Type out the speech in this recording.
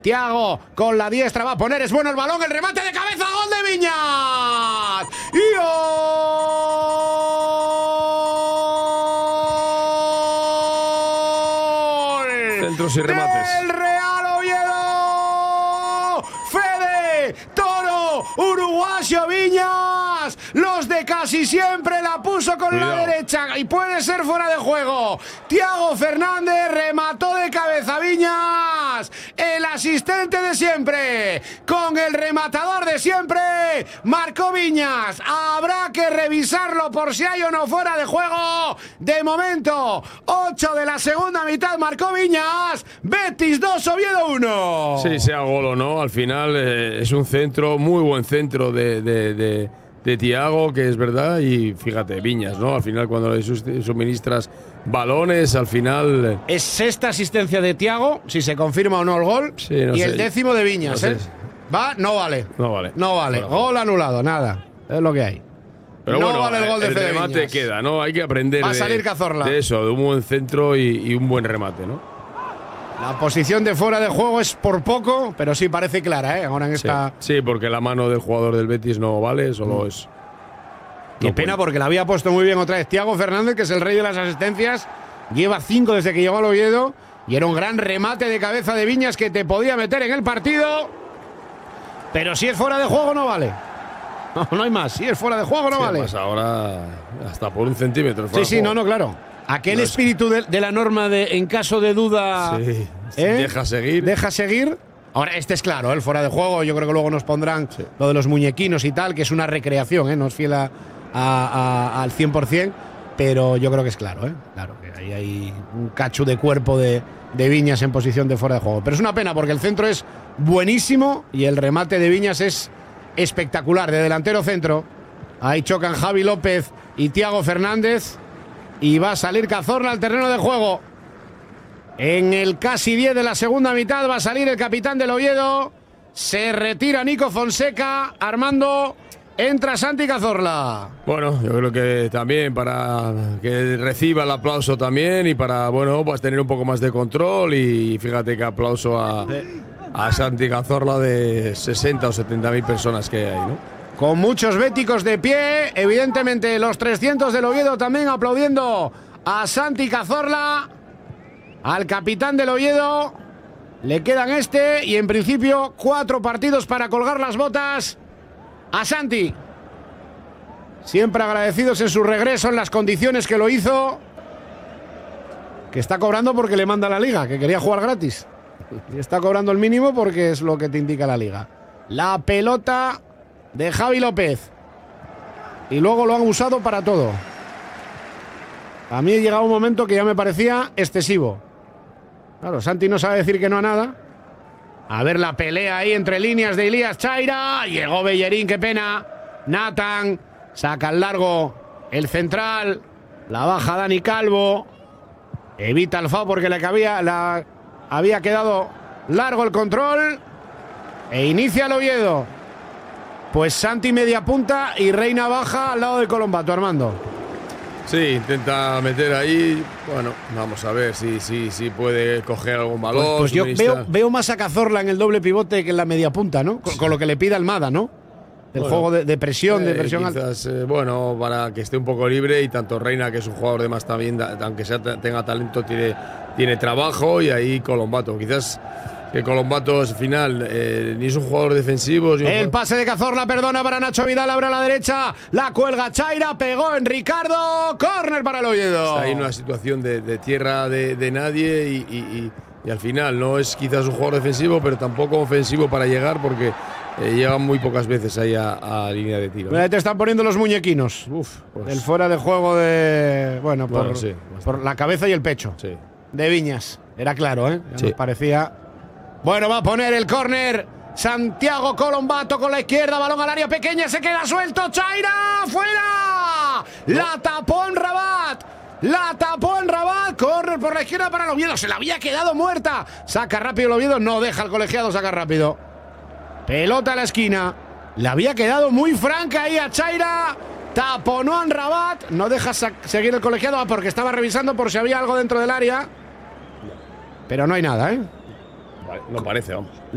Thiago con la diestra va a poner, es bueno el balón, el remate de cabeza, gol de Viñas. ¡Y gol! Centros y remates. ¡El Real Oviedo! ¡Fede Toro, uruguayo Viñas! Los de casi siempre la puso con la derecha y puede ser fuera de juego. Thiago Fernández remató de cabeza Viñas. El asistente de siempre con el rematador de siempre marcó Viñas. Habrá que revisarlo por si hay o no fuera de juego. De momento, 8 de la segunda mitad marcó Viñas. Betis 2, Oviedo 1. Sí, sea gol o no, al final es un centro, muy buen centro de Thiago, que es verdad, y fíjate, Viñas, ¿no? Al final cuando le suministras balones, al final... Es sexta asistencia de Thiago, si se confirma o no el gol, sí, no y sé. el 10º de Viñas, No ¿eh? sé. Va, no vale. No vale. No vale. Bueno, Gol anulado, nada. Es lo que hay. pero no bueno, vale el gol de Fede remate Viñas. queda, ¿no? Hay que aprender Va a salir Cazorla. de eso, de un buen centro y un buen remate, ¿no? La posición de fuera de juego es por poco, pero sí parece clara, ¿eh? Ahora en esta... Sí, porque la mano del jugador del Betis no vale, solo es... Qué no pena, cuenta. porque la había puesto muy bien otra vez Thiago Fernández, que es el rey de las asistencias. Lleva 5 desde que llegó al Oviedo. Y era un gran remate de cabeza de Viñas que te podía meter en el partido. Pero si es fuera de juego, no vale. No, no hay más. Si es fuera de juego, no Sí, vale. además ahora hasta por un centímetro. Sí, sí, no, claro. Aquel No, espíritu de la norma de en caso de duda. Sí, ¿eh? deja seguir. Deja seguir. Ahora, este es claro, el fuera de juego. Yo creo que luego nos pondrán lo de los muñequinos y tal, que es una recreación, ¿eh? No es fiel al 100%, pero yo creo que es claro, ¿eh? Claro, que ahí hay un cacho de cuerpo de Viñas en posición de fuera de juego. Pero es una pena porque el centro es buenísimo y el remate de Viñas es espectacular, de delantero centro. Ahí chocan Javi López y Thiago Fernández. Y va a salir Cazorla al terreno de juego. En el casi 10 de la segunda mitad va a salir el capitán del Oviedo. Se retira Nico Fonseca. Armando, entra Santi Cazorla. Bueno, yo creo que también para que reciba el aplauso también y para, bueno, pues tener un poco más de control. Y fíjate que aplauso a Santi Cazorla de 60 o 70 mil personas que hay, ¿no? Con muchos béticos de pie, evidentemente los 300 del Oviedo también aplaudiendo a Santi Cazorla, al capitán del Oviedo. Le quedan y en principio 4 partidos para colgar las botas a Santi. Siempre agradecidos en su regreso, en las condiciones que lo hizo. Que está cobrando porque le manda la liga, que quería jugar gratis. Y está cobrando el mínimo porque es lo que te indica la liga. La pelota de Javi López. Y luego lo han usado para todo. A mí llegaba un momento que ya me parecía excesivo. Claro, Santi no sabe decir que no a nada. A ver la pelea ahí entre líneas de Elías Chaira. Llegó Bellerín, qué pena. Nathan saca al largo el central. La baja Dani Calvo. Evita el foul porque había quedado largo el control. E inicia el Oviedo. Pues Santi media punta y Reina baja al lado de Colombato, Armando. Sí, intenta meter ahí. Bueno, vamos a ver si puede coger algún balón. Pues yo veo más a Cazorla en el doble pivote que en la media punta, ¿no? Con lo que le pide Almada, ¿no? El juego de presión, quizás, alta. Bueno, para que esté un poco libre, y tanto Reina, que es un jugador de más también, aunque tenga talento, tiene trabajo, y ahí Colombato. Quizás que Colombato al final ni es un jugador defensivo. El pase de Cazorla, perdona, para Nacho Vidal, abre a la derecha, la cuelga Chaira, pegó en Ricardo, córner para el Oviedo. Está ahí en una situación de tierra de nadie y al final no es quizás un jugador defensivo, pero tampoco ofensivo para llegar, porque llegan muy pocas veces ahí a línea de tiro. Te están poniendo los muñequinos. Pues, el fuera de juego de... Bueno, sí, por la cabeza y el pecho. Sí. De Viñas. Era claro, ¿eh? Ya sí. nos parecía... Bueno, va a poner el córner Santiago Colombato con la izquierda, balón al área pequeña, se queda suelto, Chaira, ¡fuera! No. La tapó en Rabat, córner por la izquierda para el Oviedo, se la había quedado muerta. Saca rápido el Oviedo, no deja el colegiado, saca rápido. Pelota a la esquina, le había quedado muy franca ahí a Chaira. Taponó a Rabat, no deja seguir el colegiado porque estaba revisando por si había algo dentro del área. Pero no hay nada, ¿eh? No parece, vamos.